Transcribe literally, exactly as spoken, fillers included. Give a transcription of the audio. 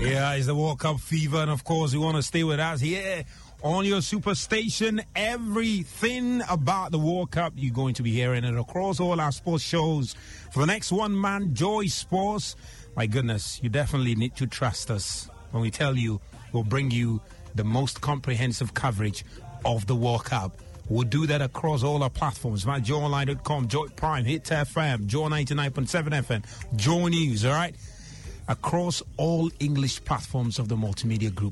Yeah, it's the World Cup fever, and of course, you want to stay with us here on your superstation. Everything about the World Cup, you're going to be hearing it across all our sports shows. For the next one, man, Joy Sports. My goodness, you definitely need to trust us when we tell you we'll bring you the most comprehensive coverage of the World Cup. We'll do that across all our platforms. My joy online dot com, Joy Prime, Hit F M, Joy ninety-nine point seven F M, Joy News, all right? Across all English platforms of the Multimedia Group.